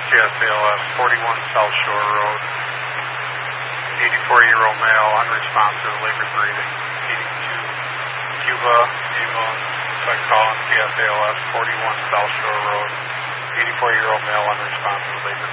GSALS 41 South Shore Road. 84-year-old male, unresponsive, labored breathing. Heading to Cuba, ambulance, calling GSALS 41 South Shore Road. 84-year-old male, unresponsive, labored